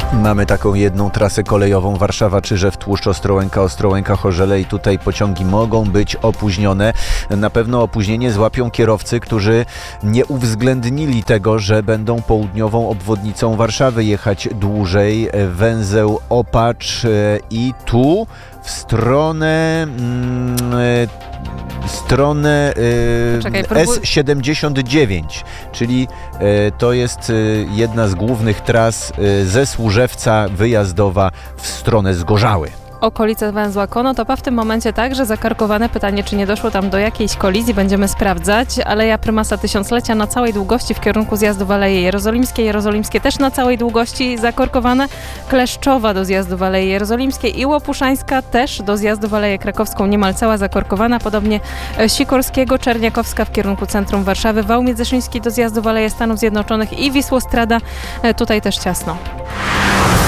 Mamy taką jedną trasę kolejową Warszawa-Czyżew, Tłuszcz, Ostrołęka-Chorzele i tutaj pociągi mogą być opóźnione. Na pewno opóźnienie złapią kierowcy, którzy nie uwzględnili tego, że będą południową obwodnicą Warszawy jechać dłużej. Węzeł Opacz i tu w stronę S79, czyli to jest jedna z głównych tras ze Służewca wyjazdowa w stronę Zgorzały. Okolice węzła Konotopa w tym momencie także zakarkowane. Pytanie, czy nie doszło tam do jakiejś kolizji, będziemy sprawdzać. Aleja Prymasa Tysiąclecia na całej długości w kierunku zjazdu w Aleje Jerozolimskiej. Jerozolimskie też na całej długości zakorkowane. Kleszczowa do zjazdu w Aleje Jerozolimskiej i Łopuszańska też do zjazdu w Aleję Krakowską niemal cała zakorkowana. Podobnie Sikorskiego, Czerniakowska w kierunku centrum Warszawy, Wał Międzyszyński do zjazdu w Aleje Stanów Zjednoczonych i Wisłostrada. Tutaj też ciasno.